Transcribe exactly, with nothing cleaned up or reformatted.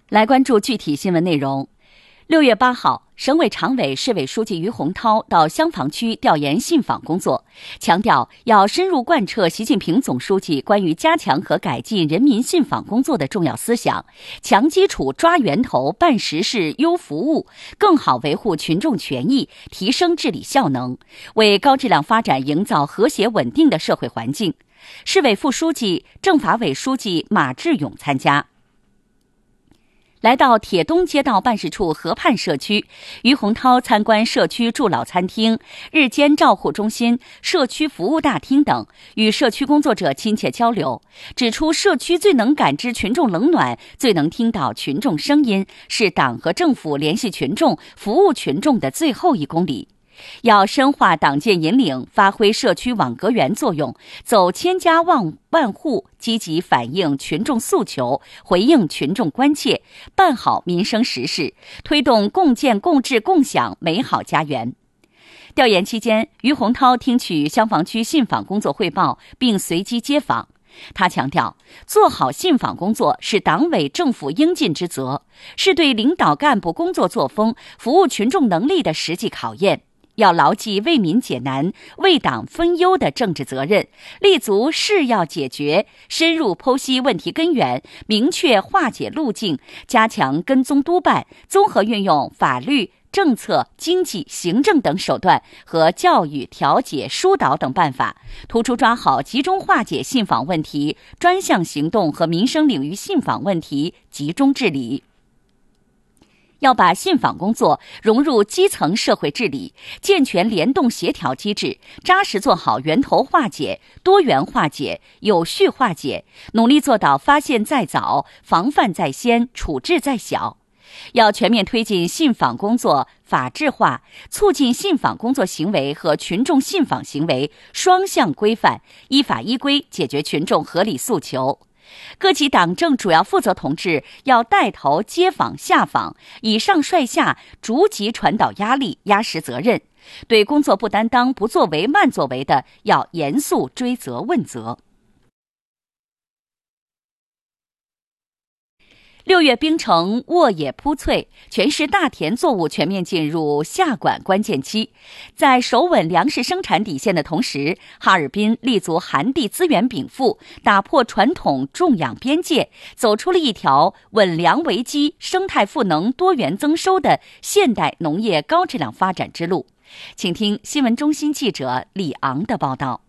来关注具体新闻内容。六月八号，省委常委、市委书记于洪涛到香坊区调研信访工作，强调要深入贯彻习近平总书记关于加强和改进人民信访工作的重要思想，强基础、抓源头、办实事、优服务，更好维护群众权益，提升治理效能，为高质量发展营造和谐稳定的社会环境。市委副书记、政法委书记马志勇参加。来到铁东街道办事处河畔社区，于洪涛参观社区助老餐厅、日间照护中心、社区服务大厅等，与社区工作者亲切交流，指出社区最能感知群众冷暖，最能听到群众声音，是党和政府联系群众、服务群众的最后一公里。要深化党建引领，发挥社区网格员作用，走千家万万户，积极反映群众诉求，回应群众关切，办好民生实事，推动共建共治共享美好家园。调研期间，于洪涛听取香坊区信访工作汇报，并随机接访。他强调，做好信访工作是党委政府应尽之责，是对领导干部工作作风、服务群众能力的实际考验。要牢记为民解难、为党分忧的政治责任，立足事要解决，深入剖析问题根源，明确化解路径，加强跟踪督办，综合运用法律、政策、经济、行政等手段和教育、调解、疏导等办法，突出抓好集中化解信访问题、专项行动和民生领域信访问题集中治理。要把信访工作融入基层社会治理，健全联动协调机制，扎实做好源头化解、多元化解、有序化解，努力做到发现在早、防范在先、处置在小。要全面推进信访工作法治化，促进信访工作行为和群众信访行为双向规范，依法依规解决群众合理诉求。各级党政主要负责同志要带头接访下访，以上率下，逐级传导压力、压实责任。对工作不担当、不作为、慢作为的，要严肃追责问责。六月冰城沃野铺翠，全市大田作物全面进入下管关键期。在守稳粮食生产底线的同时，哈尔滨立足寒地资源禀赋，打破传统种养边界，走出了一条稳粮为基、生态赋能、多元增收的现代农业高质量发展之路。请听新闻中心记者李昂的报道。